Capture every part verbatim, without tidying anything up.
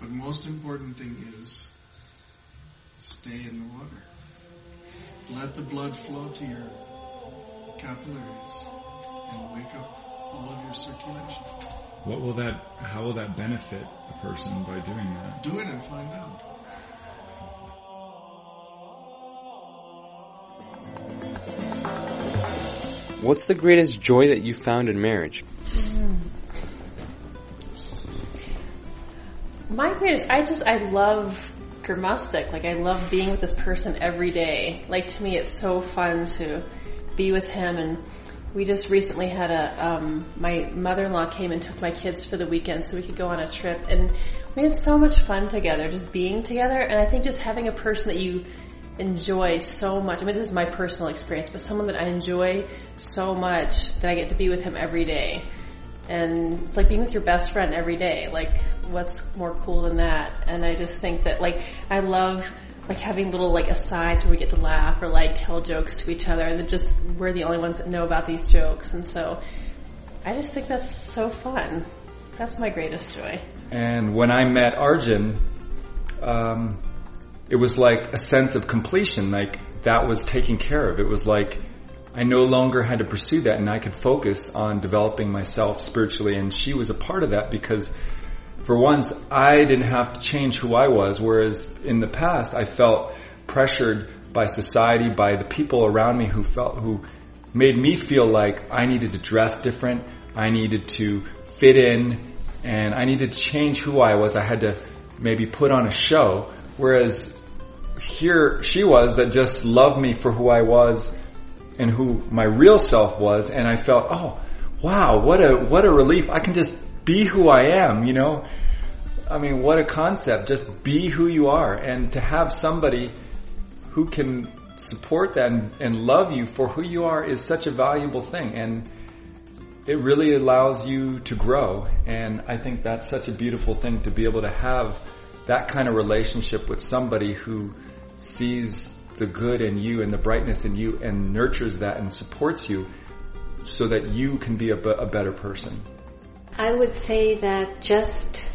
But most important thing is stay in the water. Let the blood flow to your capillaries and wake up all of your circulation. What will that, how will that benefit a person by doing that? Do it and find out. What's the greatest joy that you found in marriage? Mm. My greatest, I just, I love Gurmastic. Like, I love being with this person every day. Like, to me, it's so fun to be with him. And we just recently had a, um, my mother-in-law came and took my kids for the weekend so we could go on a trip. And we had so much fun together, just being together. And I think just having a person that you enjoy so much. I mean, this is my personal experience, but someone that I enjoy so much that I get to be with him every day. And it's like being with your best friend every day. Like, what's more cool than that? And I just think that, like, I love, like, having little, like, asides where we get to laugh or, like, tell jokes to each other. And then just, we're the only ones that know about these jokes. And so I just think that's so fun. That's my greatest joy. And when I met Arjun, um, it was like a sense of completion, like that was taken care of. It was like I no longer had to pursue that and I could focus on developing myself spiritually, and she was a part of that because for once I didn't have to change who I was, whereas in the past I felt pressured by society, by the people around me who felt, who made me feel like I needed to dress different, I needed to fit in, and I needed to change who I was. I had to maybe put on a show, whereas here she was that just loved me for who I was and who my real self was, and I felt, oh, wow, what a what a relief. I can just be who I am, you know? I mean, what a concept. Just be who you are, and to have somebody who can support that and, and love you for who you are is such a valuable thing, and it really allows you to grow. And I think that's such a beautiful thing, to be able to have that kind of relationship with somebody who sees the good in you and the brightness in you and nurtures that and supports you so that you can be a, a better person. I would say that just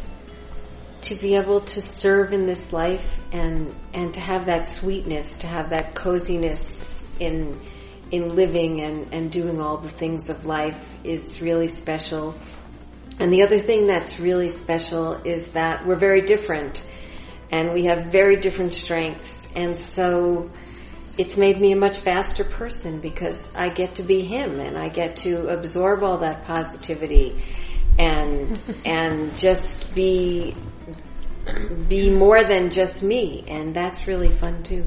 to be able to serve in this life and and to have that sweetness, to have that coziness in in living and, and doing all the things of life is really special. And the other thing that's really special is that we're very different and we have very different strengths, and so it's made me a much faster person because I get to be him and I get to absorb all that positivity and and just be be more than just me, and that's really fun too.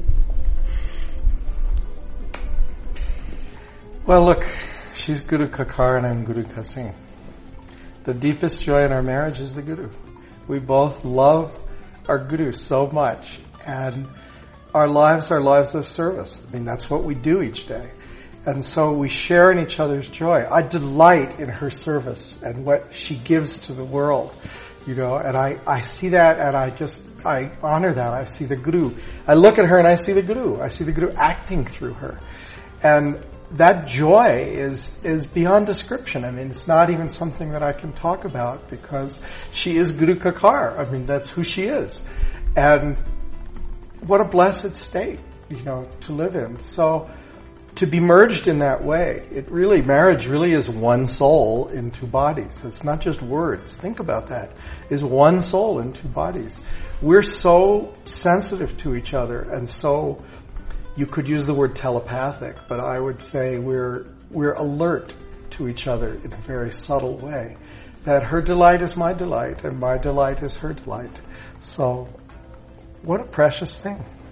Well, look, she's Guru Kakar and I'm Guru Kasing. The deepest joy in our marriage is the Guru. We both love our Guru so much, and our lives are lives of service. I mean, that's what we do each day. And so we share in each other's joy. I delight in her service and what she gives to the world, you know, and I, I see that and I just, I honor that. I see the Guru. I look at her and I see the Guru. I see the Guru acting through her. And that joy is, is beyond description. I mean, it's not even something that I can talk about because she is Guru Kakar. I mean, that's who she is. And what a blessed state, you know, to live in. So, to be merged in that way, it really, marriage really is one soul in two bodies. It's not just words. Think about that. Is one soul in two bodies. We're so sensitive to each other, and so, you could use the word telepathic, but I would say we're, we're alert to each other in a very subtle way. That her delight is my delight, and my delight is her delight. So, what a precious thing.